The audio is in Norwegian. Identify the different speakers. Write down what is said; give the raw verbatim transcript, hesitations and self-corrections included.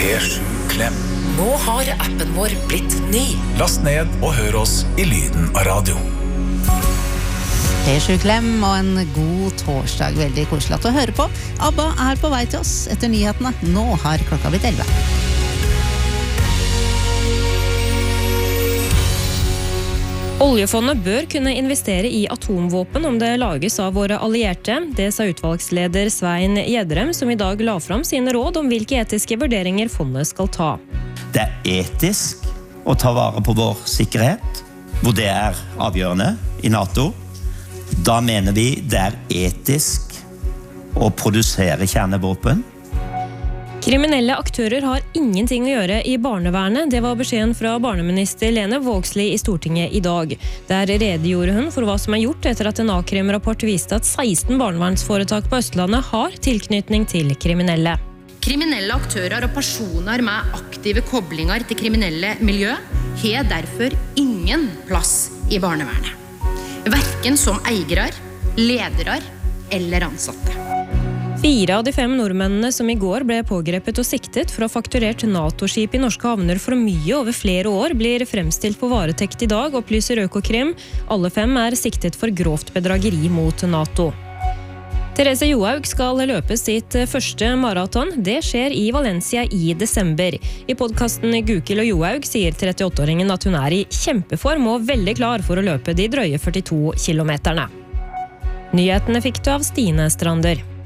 Speaker 1: P sju Klem.
Speaker 2: Nå har appen vår blitt ny.
Speaker 1: Last ned og hør oss i lyden av radio.
Speaker 3: P sju Klem og en god torsdag, veldig koselig at du hører på. ABBA er på vei til oss etter nyhetene. Nå har klokka blitt elleve.
Speaker 4: Oljefondet bør kunne investere i atomvåpen om det lages av våre allierte. Det sa utvalgsleder Svein Gjedrem, som i dag la fram sine råd om hvilke etiske vurderinger fondet skal ta.
Speaker 5: Det er etisk å ta vare på vår sikkerhet, hvor det er avgjørende i NATO. Da mener vi det er etisk å produsere kjernevåpen.
Speaker 4: Kriminelle aktører har ingenting å gjøre i barnevernet. Det var beskjeden fra barneminister Lene Vågslid i Stortinget i dag. Der redegjorde hun for hva som er gjort etter at en A-krim-rapport viste at seksten barnevernsforetak på Østlandet har tilknytning til kriminelle.
Speaker 6: Kriminelle aktører og personer med aktive koblinger til kriminelle miljø har derfor ingen plass i barnevernet. Hverken som eiere, ledere eller ansatte.
Speaker 4: Fire av de fem nordmennene som i går ble pågrepet og siktet for å ha fakturert NATO-skip i norske havner for mye over flere år, blir fremstilt på varetekt i dag, opplyser Økokrim. Alle fem er siktet for grovt bedrageri mot NATO. Therese Johaug skal løpe sitt første maraton. Det skjer i Valencia i desember. I podcasten Gukild og Johaug sier trettiåtte-åringen at hun er i kjempeform og veldig klar for å løpe de drøye førtito kilometerne. Nyhetene fikk du av Stine Strander.